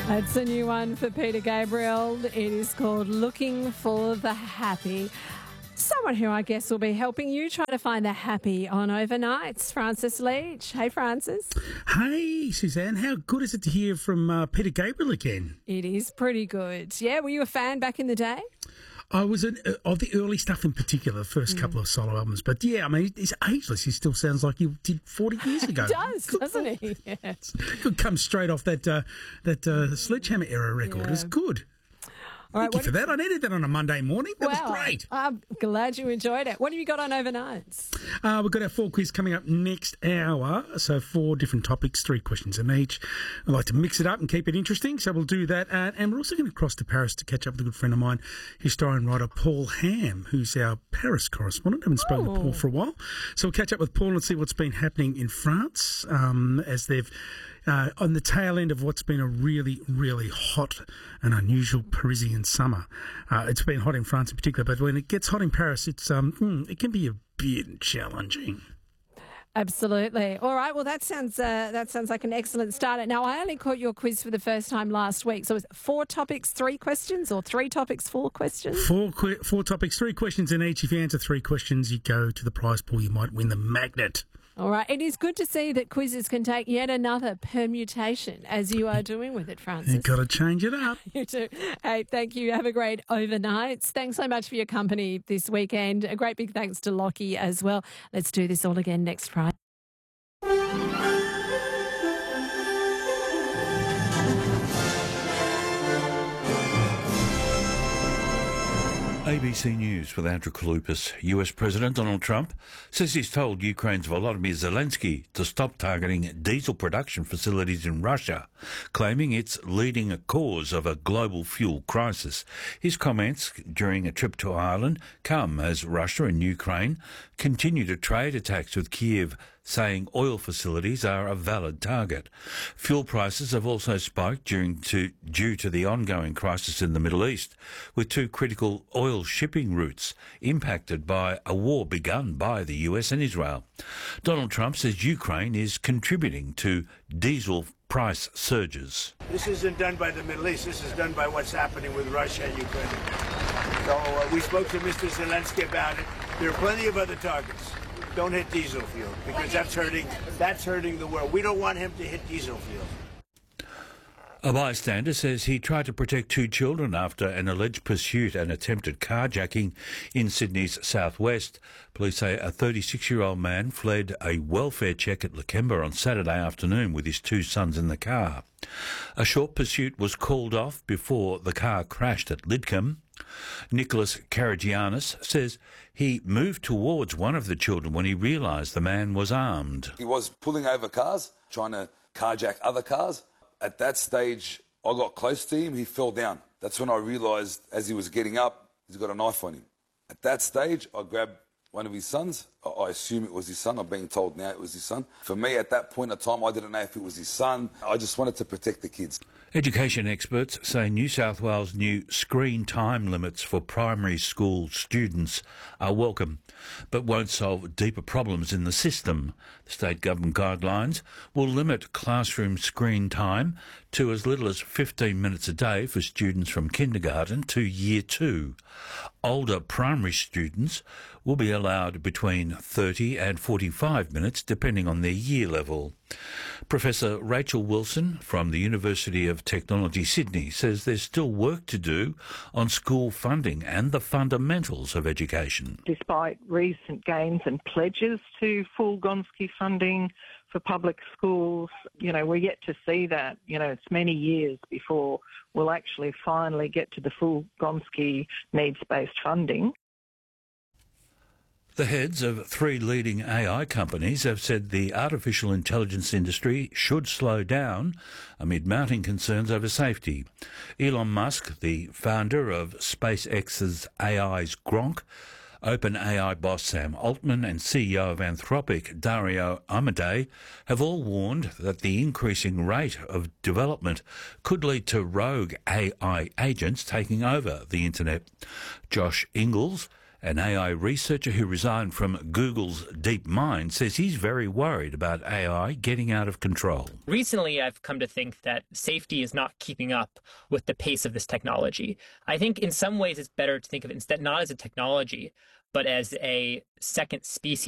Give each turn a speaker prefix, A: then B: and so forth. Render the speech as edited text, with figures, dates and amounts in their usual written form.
A: That's a new one for Peter Gabriel. It is called Looking for the Happy. Someone who I guess will be helping you try to find the happy on overnights, Francis Leach. Hey, Francis.
B: Hey, Suzanne. How good is it to hear from Peter Gabriel again?
A: It is pretty good. Yeah, were you a fan back in the day?
B: I was of the early stuff in particular, the first couple of solo albums. But yeah, I mean, he's ageless. He still sounds like he did 40 years ago.
A: He does, doesn't he? Yeah.
B: Could come straight off that Sledgehammer era record.
A: Yeah.
B: It's good.
A: All right,
B: Thank you for that. I needed that on a Monday morning. That was great.
A: I'm glad you enjoyed it. What have you got on overnights?
B: We've got our fall quiz coming up next hour. So 4 different topics, 3 questions in each. I like to mix it up and keep it interesting, so we'll do that. And we're also going to cross to Paris to catch up with a good friend of mine, historian writer Paul Ham, who's our Paris correspondent. I haven't spoken to Paul for a while. So we'll catch up with Paul and see what's been happening in France as they've on the tail end of what's been a really, really hot and unusual Parisian summer. It's been hot in France in particular, but when it gets hot in Paris, it can be a bit challenging.
A: Absolutely. All right. Well, that sounds like an excellent start. Now, I only caught your quiz for the first time last week. So, is it 4 topics, 3 questions, or 3 topics, 4 questions?
B: 4 topics, 3 questions in each. If you answer 3 questions, you go to the prize pool. You might win the magnet.
A: All right. It is good to see that quizzes can take yet another permutation, as you are doing with it, Francis.
B: You've got to change it up.
A: You too. Hey, thank you. Have a great overnight. Thanks so much for your company this weekend. A great big thanks to Lockie as well. Let's do this all again next Friday.
C: ABC News with Andrew Kalupas. US President Donald Trump says he's told Ukraine's Volodymyr Zelensky to stop targeting diesel production facilities in Russia, claiming it's leading a cause of a global fuel crisis. His comments during a trip to Ireland come as Russia and Ukraine continue to trade attacks with Kyiv, saying oil facilities are a valid target. Fuel prices have also spiked due to the ongoing crisis in the Middle East, with 2 critical oil shipping routes impacted by a war begun by the US and Israel. Donald Trump says Ukraine is contributing to diesel price surges.
D: This isn't done by the Middle East. This is done by what's happening with Russia and Ukraine. So we spoke to Mr. Zelensky about it. There are plenty of other targets. Don't hit diesel fuel because that's hurting the world. We don't want him to hit diesel fuel.
C: A bystander says he tried to protect 2 children after an alleged pursuit and attempted carjacking in Sydney's southwest. Police say a 36-year-old man fled a welfare check at Lakemba on Saturday afternoon with his 2 sons in the car. A short pursuit was called off before the car crashed at Lidcombe. Nicholas Karagianis says he moved towards one of the children when he realised the man was armed.
E: He was pulling over cars, trying to carjack other cars. At that stage, I got close to him, he fell down. That's when I realised as he was getting up, he's got a knife on him. At that stage, I grabbed one of his sons. I assume it was his son. I'm being told now it was his son. For me, at that point in time, I didn't know if it was his son. I just wanted to protect the kids.
C: Education experts say New South Wales' new screen time limits for primary school students are welcome, but won't solve deeper problems in the system. The state government guidelines will limit classroom screen time to as little as 15 minutes a day for students from kindergarten to year 2. Older primary students will be allowed between 30 and 45 minutes depending on their year level. Professor Rachel Wilson from the University of Technology Sydney says there's still work to do on school funding and the fundamentals of education.
F: Despite recent gains and pledges to full Gonski funding for public schools, we're yet to see that. It's many years before we'll actually finally get to the full Gonski needs-based funding.
C: The heads of 3 leading AI companies have said the artificial intelligence industry should slow down amid mounting concerns over safety. Elon Musk, the founder of SpaceX's AI's Gronk, OpenAI boss Sam Altman and CEO of Anthropic Dario Amodei have all warned that the increasing rate of development could lead to rogue AI agents taking over the internet. Josh Ingalls, An AI researcher who resigned from Google's DeepMind says he's very worried about AI getting out of control.
G: Recently, I've come to think that safety is not keeping up with the pace of this technology. I think in some ways it's better to think of it instead not as a technology, but as a second species